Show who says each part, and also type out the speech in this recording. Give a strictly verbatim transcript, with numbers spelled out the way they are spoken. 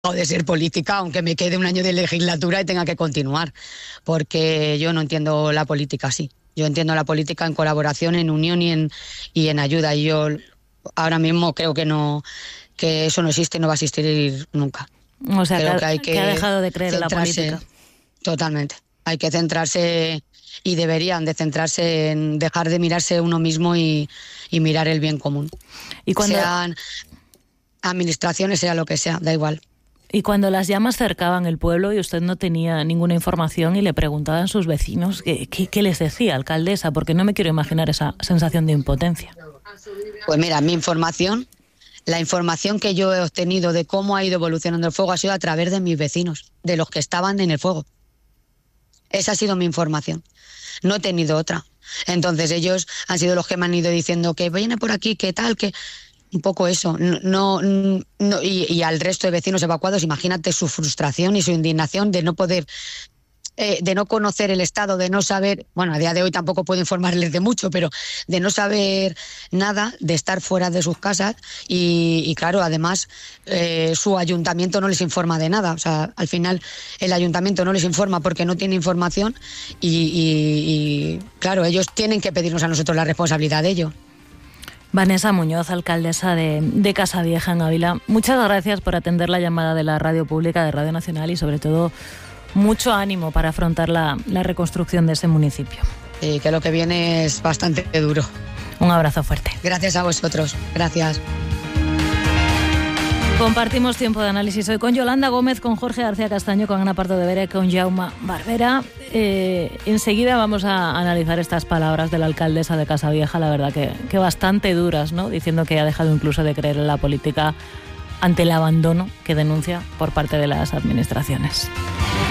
Speaker 1: de ser política, aunque me quede un año de legislatura y tenga que continuar, porque yo no entiendo la política así. Yo entiendo la política en colaboración, en unión y en, y en ayuda. Y yo ahora mismo creo que no, que eso no existe y no va a existir nunca.
Speaker 2: O sea,
Speaker 1: creo
Speaker 2: que,
Speaker 1: que, hay que,
Speaker 2: que ha dejado de creer en la política.
Speaker 1: Totalmente. Hay que centrarse, y deberían de centrarse en dejar de mirarse uno mismo y, y mirar el bien común.
Speaker 2: Y cuando...
Speaker 1: Sean administraciones, sea lo que sea, da igual.
Speaker 2: Y cuando las llamas cercaban el pueblo y usted no tenía ninguna información y le preguntaban a sus vecinos, ¿qué, qué, qué les decía, alcaldesa? Porque no me quiero imaginar esa sensación de impotencia.
Speaker 1: Pues mira, mi información, la información que yo he obtenido de cómo ha ido evolucionando el fuego ha sido a través de mis vecinos, de los que estaban en el fuego. Esa ha sido mi información. No he tenido otra. Entonces ellos han sido los que me han ido diciendo que viene por aquí, que tal, que... Un poco eso, no, no y, y al resto de vecinos evacuados, imagínate su frustración y su indignación de no poder, eh, de no conocer el estado, de no saber, bueno, a día de hoy tampoco puedo informarles de mucho, pero de no saber nada, de estar fuera de sus casas y, y claro, además eh, su ayuntamiento no les informa de nada, o sea, al final el ayuntamiento no les informa porque no tiene información y, y, y claro, ellos tienen que pedirnos a nosotros la responsabilidad de ello.
Speaker 2: Vanessa Muñoz, alcaldesa de, de Casavieja, en Ávila. Muchas gracias por atender la llamada de la radio pública, de Radio Nacional, y sobre todo mucho ánimo para afrontar la, la reconstrucción de ese municipio.
Speaker 1: Y que lo que viene es bastante duro.
Speaker 2: Un abrazo fuerte.
Speaker 1: Gracias a vosotros. Gracias.
Speaker 2: Compartimos tiempo de análisis hoy con Yolanda Gómez, con Jorge García Castaño, con Ana Pardo de Vera y con Jaume Barbera. Eh, enseguida vamos a analizar estas palabras de la alcaldesa de Casavieja, la verdad que, que bastante duras, ¿no? Diciendo que ha dejado incluso de creer en la política ante el abandono que denuncia por parte de las administraciones.